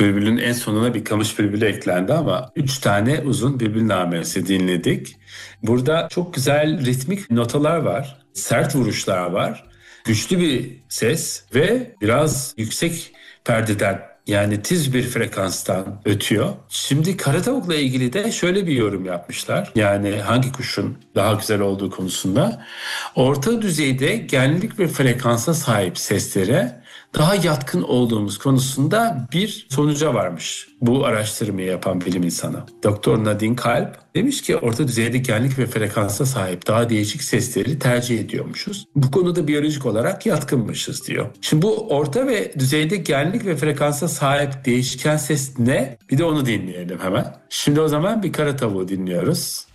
Bülbülün en sonuna bir kamış bülbülü eklendi ama 3 tane uzun bülbül namesi dinledik. Burada çok güzel ritmik notalar var, sert vuruşlar var, güçlü bir ses ve biraz yüksek perdeden yani tiz bir frekanstan ötüyor. Şimdi kara tavukla ilgili de şöyle bir yorum yapmışlar. Yani hangi kuşun daha güzel olduğu konusunda. Orta düzeyde genlik ve frekansa sahip seslere daha yatkın olduğumuz konusunda bir sonuca varmış bu araştırmayı yapan bilim insanı. Doktor Nadine Kalb demiş ki orta düzeyde genlik ve frekansa sahip daha değişik sesleri tercih ediyormuşuz. Bu konuda biyolojik olarak yatkınmışız diyor. Şimdi bu orta ve düzeyde genlik ve frekansa sahip değişken ses ne? Bir de onu dinleyelim hemen. Şimdi o zaman bir kara tavuğu dinliyoruz.